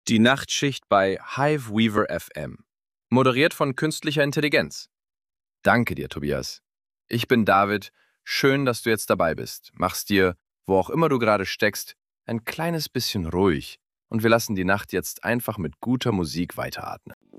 Die Nachtschicht bei Hive Weaver FM. Moderiert von künstlicher Intelligenz. Danke dir, Tobias. Ich bin David. Schön, dass du jetzt dabei bist. Mach's dir, wo auch immer du gerade steckst, ein kleines bisschen ruhig. Und wir lassen die Nacht jetzt einfach mit guter Musik weiteratmen.